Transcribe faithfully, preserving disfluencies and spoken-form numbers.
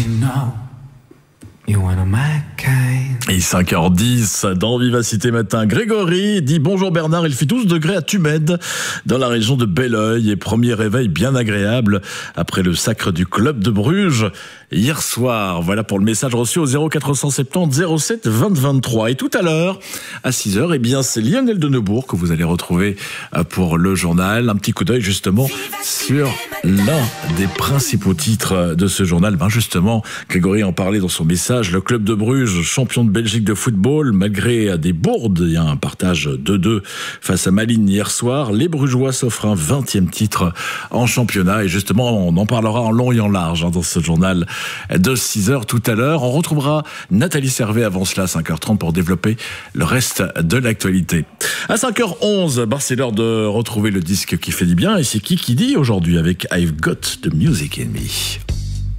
Et cinq heures dix dans Vivacité Matin. Grégory dit bonjour Bernard, il fait douze degrés à Tumed dans la région de Belleuil et premier réveil bien agréable après le sacre du club de Bruges hier soir. Voilà pour le message reçu au zéro quatre cent soixante-dix zéro sept vingt vingt-trois. Et tout à l'heure à six heures, eh bien c'est Lionel de Neubourg que vous allez retrouver pour le journal. Un petit coup d'œil justement sur l'un des principaux titres de ce journal. Ben justement, Grégory en parlait dans son message, le club de Bruges, champion de Belgique de football, malgré des bourdes, il y a un partage deux deux face à Malines hier soir. Les Brugeois s'offrent un vingtième titre en championnat et justement on en parlera en long et en large hein, dans ce journal de six heures tout à l'heure. On retrouvera Nathalie Servet avant cela à cinq heures trente pour développer le reste de l'actualité. À cinq heures onze, bah c'est l'heure de retrouver le disque qui fait du bien et c'est qui qui dit aujourd'hui avec I've Got the Music in Me.